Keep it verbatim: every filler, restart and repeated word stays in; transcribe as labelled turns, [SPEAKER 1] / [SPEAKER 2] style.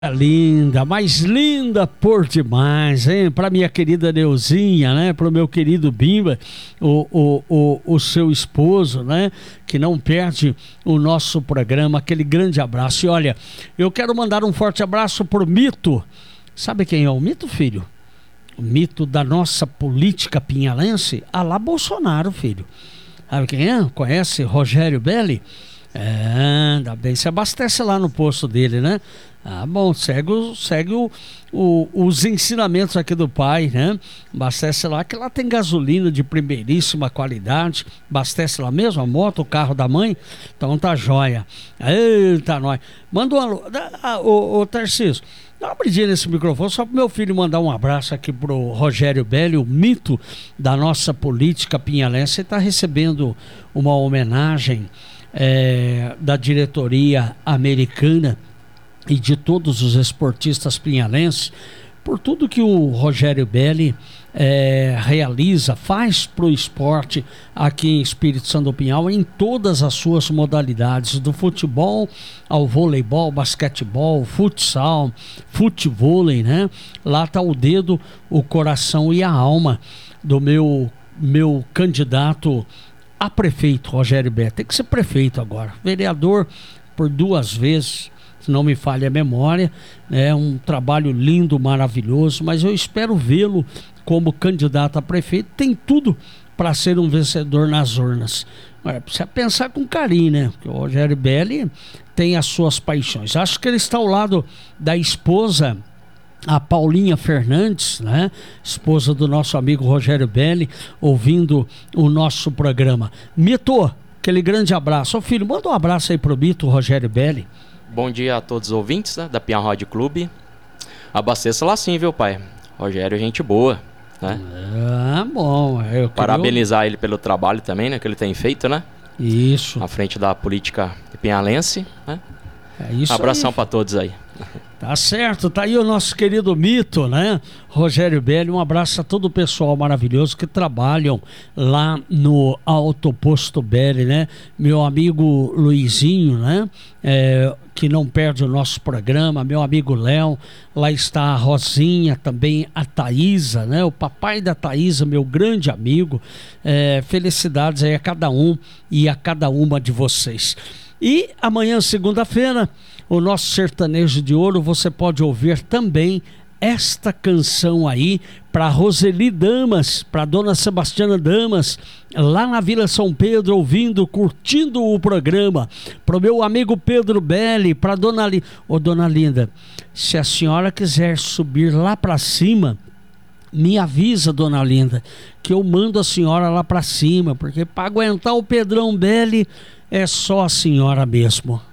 [SPEAKER 1] Linda, mais linda por demais, hein? Para minha querida Neuzinha, né? Para o meu querido Bimba, o, o, o, o seu esposo, né? Que não perde o nosso programa, aquele grande abraço. E olha, eu quero mandar um forte abraço pro Mito. Sabe quem é o Mito, filho? O mito da nossa política pinhalense? Alá Bolsonaro, filho. Sabe quem é? Conhece Rogério Belli? É, ainda bem, você abastece lá no posto dele, né? Ah, bom, segue, o, segue o, o, os ensinamentos aqui do pai, né? Abastece lá, que lá tem gasolina de primeiríssima qualidade. Abastece lá mesmo, a moto, o carro da mãe. Então tá jóia. Eita, nós. Manda um alô. Ah, ô, ô Tarcísio, dá uma abridinha nesse microfone só pro meu filho mandar um abraço aqui pro Rogério Belli, o mito da nossa política pinhalense. Ele tá recebendo uma homenagem É, da diretoria americana e de todos os esportistas pinhalenses por tudo que o Rogério Belli é, realiza, faz pro esporte aqui em Espírito Santo do Pinhal em todas as suas modalidades, do futebol ao voleibol, basquetebol, futsal, futevôlei, né? Lá tá o dedo, o coração e a alma do meu, meu candidato a prefeito, Rogério Belli. Tem que ser prefeito agora. Vereador por duas vezes, se não me falha a memória. É um trabalho lindo, maravilhoso, mas eu espero vê-lo como candidato a prefeito. Tem tudo para ser um vencedor nas urnas. Mas precisa pensar com carinho, né? Porque o Rogério Belli tem as suas paixões. Acho que ele está ao lado da esposa, a Paulinha Fernandes, né? Esposa do nosso amigo Rogério Belli, ouvindo o nosso programa. Mito, aquele grande abraço. Ô filho, manda um abraço aí pro Mito, Rogério Belli.
[SPEAKER 2] Bom dia a todos os ouvintes, né, da Pinhal Road Clube. Abasteça lá sim, viu, pai? Rogério é gente boa, né?
[SPEAKER 1] Ah, bom. Eu
[SPEAKER 2] Parabenizar queria... ele pelo trabalho também, né, que ele tem feito, né?
[SPEAKER 1] Isso.
[SPEAKER 2] À frente da política pinhalense, né?
[SPEAKER 1] É isso.
[SPEAKER 2] Abração para todos aí.
[SPEAKER 1] Tá certo, tá aí o nosso querido Mito, né? Rogério Belli, um abraço a todo o pessoal maravilhoso que trabalham lá no Alto Posto Belli, né? Meu amigo Luizinho, né? É, que não perde o nosso programa, meu amigo Léo, lá está a Rosinha, também a Thaísa, né? O papai da Thaísa, meu grande amigo. É, felicidades aí a cada um e a cada uma de vocês. E amanhã, segunda-feira, o nosso sertanejo de ouro, você pode ouvir também esta canção aí para Roseli Damas, para Dona Sebastiana Damas, lá na Vila São Pedro, ouvindo, curtindo o programa. Para o meu amigo Pedro Belli, para Dona Linda. Ô, Dona Linda, se a senhora quiser subir lá para cima, me avisa, Dona Linda, que eu mando a senhora lá para cima, porque para aguentar o Pedrão Belli é só a senhora mesmo.